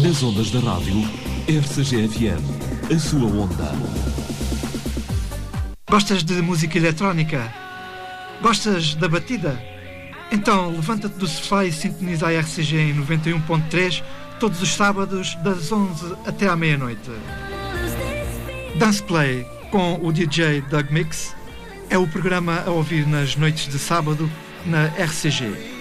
Nas ondas da rádio, RCG-FM, a sua onda. Gostas de música eletrónica? Gostas da batida? Então levanta-te do sofá e sintoniza a RCG em 91.3 todos os sábados das 11 até à meia-noite. Dance Play com o DJ Doug Mix é o programa a ouvir nas noites de sábado na RCG.